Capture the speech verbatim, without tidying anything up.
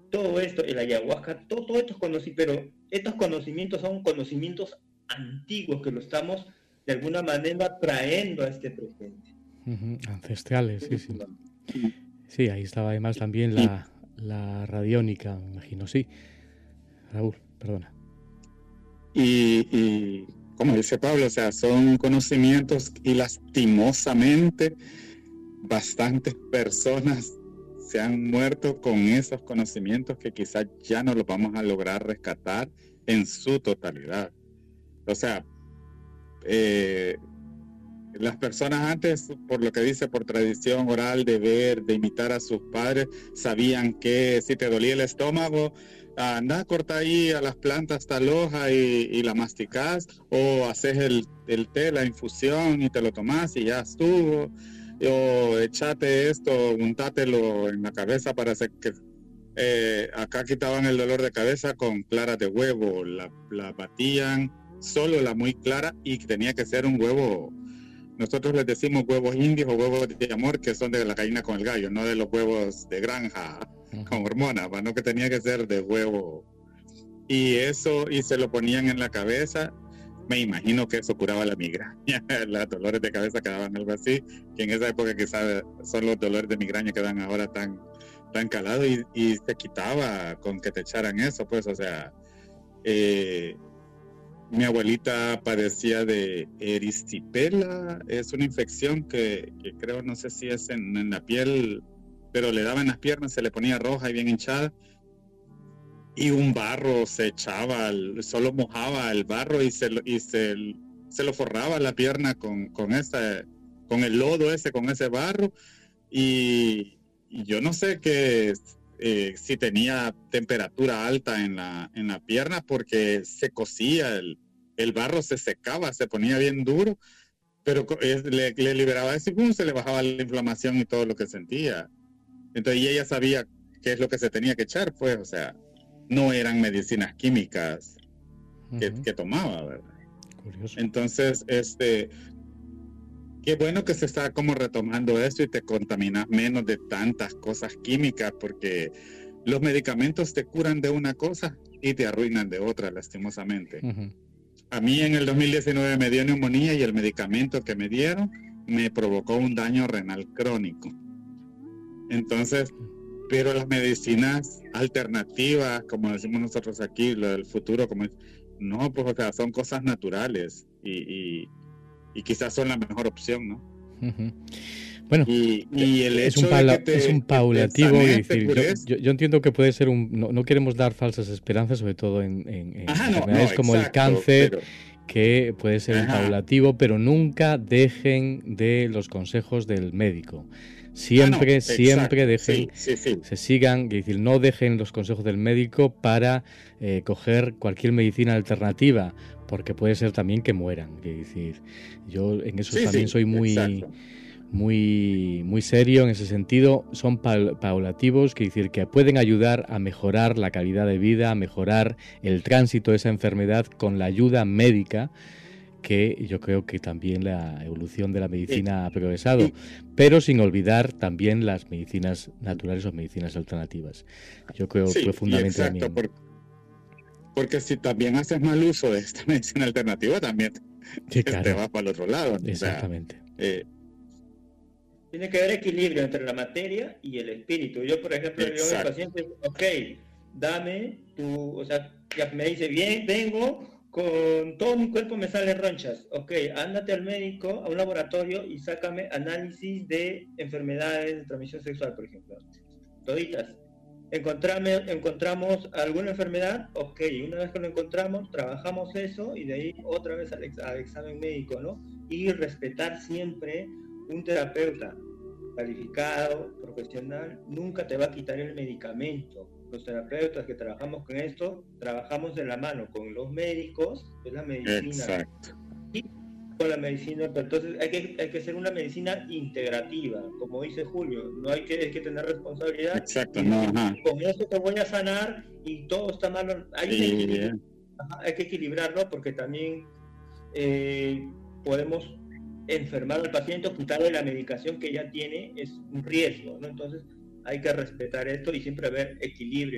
todo esto, el ayahuasca, todo, todo estos conocimientos, pero estos conocimientos son conocimientos antiguos que lo estamos de alguna manera trayendo a este presente. Uh-huh. Ancestrales, sí, sí. Sí. Sí, ahí estaba además también la, la radiónica, me imagino, sí. Raúl, perdona. Y, y como dice Pablo, o sea, son conocimientos y lastimosamente bastantes personas se han muerto con esos conocimientos que quizás ya no los vamos a lograr rescatar en su totalidad. O sea, eh, las personas antes, por lo que dice, por tradición oral, de ver, de imitar a sus padres, sabían que si te dolía el estómago, anda, corta ahí a las plantas tal hoja y, y la masticás, o haces el, el té, la infusión y te lo tomás y ya estuvo, o echate esto, untátelo en la cabeza para hacer que... Eh, acá quitaban el dolor de cabeza con claras de huevo, la, la batían solo la muy clara y tenía que ser un huevo. Nosotros les decimos huevos indios o huevos de amor, que son de la gallina con el gallo, no de los huevos de granja con hormonas, no, que tenía que ser de huevo. Y eso, y se lo ponían en la cabeza. Me imagino que eso curaba la migraña, los dolores de cabeza quedaban algo así, que en esa época quizás son los dolores de migraña que dan ahora tan, tan calados, y, y se quitaba con que te echaran eso, pues, o sea... Eh, mi abuelita padecía de eristipela, es una infección que, que creo, no sé si es en, en la piel, pero le daba en las piernas, se le ponía roja y bien hinchada, y un barro se echaba, solo mojaba el barro y se lo, y se, se lo forraba la pierna con, con, esa, con el lodo ese, con ese barro, y, y yo no sé qué... Eh, si tenía temperatura alta en la, en la pierna, porque se cocía, el, el barro se secaba, se ponía bien duro, pero eh, le, le liberaba ese boom, se le bajaba la inflamación y todo lo que sentía. Entonces, y ella sabía qué es lo que se tenía que echar, pues, o sea, no eran medicinas químicas que, uh-huh. que tomaba, ¿verdad? Curioso. Entonces, este... qué bueno que se está como retomando eso y te contaminas menos de tantas cosas químicas, porque los medicamentos te curan de una cosa y te arruinan de otra, lastimosamente. Uh-huh. A mí en el dos mil diecinueve me dio neumonía y el medicamento que me dieron me provocó un daño renal crónico. Entonces, pero las medicinas alternativas, como decimos nosotros aquí, lo del futuro, como no, pues o sea, son cosas naturales y... y y quizás son la mejor opción, ¿no? Uh-huh. Bueno, y, y el es, hecho un pala- de que te, es un paulativo, que es decir, yo, yo, yo entiendo que puede ser un... No, no queremos dar falsas esperanzas, sobre todo en, en, en Ajá, enfermedades no, no, como exacto, el cáncer, pero... que puede ser Ajá. un paulativo, pero nunca dejen de los consejos del médico. Siempre, ah, no, siempre dejen, sí, sí, sí. se sigan, es decir, no dejen los consejos del médico para eh, coger cualquier medicina alternativa, porque puede ser también que mueran. Es decir, yo en eso sí, también sí, soy muy, muy, muy serio en ese sentido. Son pa- paulativos, que decir que pueden ayudar a mejorar la calidad de vida, a mejorar el tránsito de esa enfermedad con la ayuda médica, que yo creo que también la evolución de la medicina ha progresado, pero sin olvidar también las medicinas naturales o medicinas alternativas. Yo creo sí, profundamente exacto, también. Por, porque si también haces mal uso de esta medicina alternativa, también sí, claro. te vas para el otro lado. Exactamente. O sea, eh, Tiene que haber equilibrio entre la materia y el espíritu. Yo, por ejemplo, yo a mi paciente, ok, dame tu, o sea, ya me dice, bien, vengo, con todo mi cuerpo me salen ronchas. Ok, ándate al médico, a un laboratorio y sácame análisis de enfermedades de transmisión sexual, por ejemplo. Toditas. Encontrame, encontramos alguna enfermedad, ok, una vez que lo encontramos, trabajamos eso y de ahí otra vez al, ex, al examen médico, ¿no? Y respetar siempre un terapeuta calificado, profesional, nunca te va a quitar el medicamento. Los terapeutas que trabajamos con esto, trabajamos de la mano con los médicos, que es la medicina. Exacto. Y con la medicina, pero entonces hay que, hay que hacer una medicina integrativa, como dice Julio, no hay que, hay que tener responsabilidad. Exacto, y, no, ajá. Con eso te voy a sanar y todo está malo. Hay, sí, un equilibrio, ajá, hay que equilibrarlo porque también eh, podemos enfermar al paciente o quitarle la medicación que ya tiene, es un riesgo, ¿no? Entonces hay que respetar esto y siempre haber equilibrio.